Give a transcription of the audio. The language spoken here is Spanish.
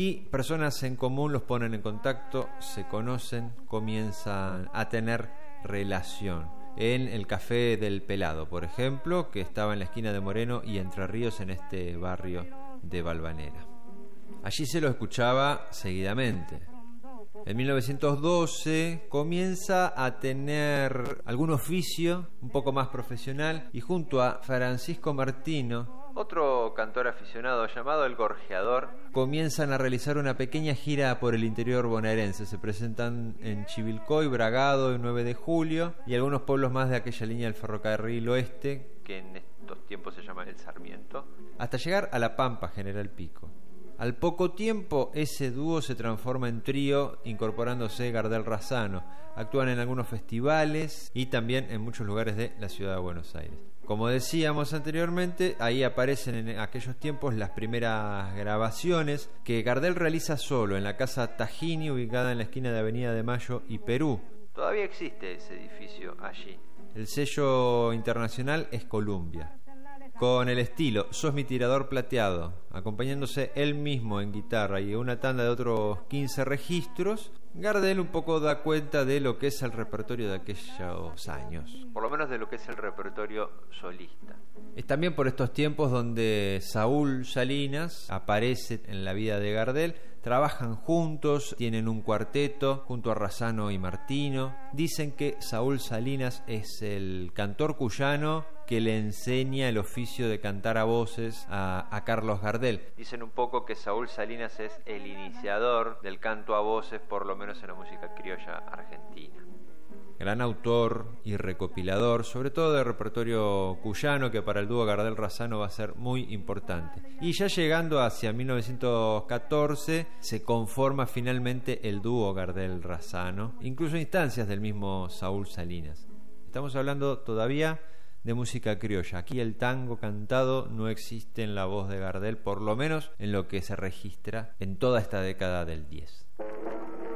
Aquí personas en común los ponen en contacto, se conocen, comienzan a tener relación. En el Café del Pelado, por ejemplo, que estaba en la esquina de Moreno y Entre Ríos, en este barrio de Valvanera. Allí se lo escuchaba seguidamente. En 1912 comienza a tener algún oficio un poco más profesional y junto a Francisco Martino, otro cantor aficionado llamado El Gorjeador, comienzan a realizar una pequeña gira por el interior bonaerense. Se presentan en Chivilcoy, Bragado, el 9 de julio y algunos pueblos más de aquella línea del ferrocarril oeste, que en estos tiempos se llama El Sarmiento, hasta llegar a La Pampa, General Pico. Al poco tiempo ese dúo se transforma en trío, incorporándose Gardel Razzano. Actúan en algunos festivales y también en muchos lugares de la ciudad de Buenos Aires. Como decíamos anteriormente, ahí aparecen en aquellos tiempos las primeras grabaciones que Gardel realiza solo en la casa Tajini, ubicada en la esquina de Avenida de Mayo y Perú. Todavía existe ese edificio allí. El sello internacional es Columbia. Con el estilo Sos mi tirador plateado, acompañándose él mismo en guitarra y una tanda de otros 15 registros, Gardel un poco da cuenta de lo que es el repertorio de aquellos años, por lo menos de lo que es el repertorio solista. Es también por estos tiempos donde Saúl Salinas aparece en la vida de Gardel. Trabajan juntos, tienen un cuarteto junto a Razzano y Martino. Dicen que Saúl Salinas es el cantor cuyano que le enseña el oficio de cantar a voces a Carlos Gardel. Dicen un poco que Saúl Salinas es el iniciador del canto a voces, por lo menos en la música criolla argentina. Gran autor y recopilador, sobre todo de repertorio cuyano, que para el dúo Gardel Razzano va a ser muy importante. Y ya llegando hacia 1914 se conforma finalmente el dúo Gardel Razzano, incluso instancias del mismo Saúl Salinas. Estamos hablando todavía de música criolla. Aquí el tango cantado no existe en la voz de Gardel, por lo menos en lo que se registra en toda esta década del 10.